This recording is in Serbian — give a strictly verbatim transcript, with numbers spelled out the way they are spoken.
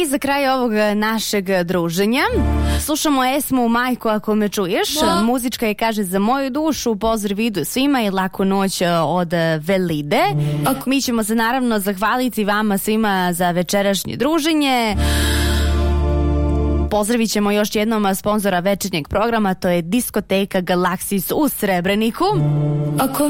I za kraj ovog našeg druženja slušamo Esmu Majko ako me čuješ. Da. Muzička je kaže za moju dušu. Pozdrav idu svima i laku noć od Velide. Ako. Mi ćemo se naravno zahvaliti vama svima za večerašnje druženje. Pozdravit ćemo još jednom sponzora večernjeg programa, to je diskoteka Galaksis u Srebreniku. Ako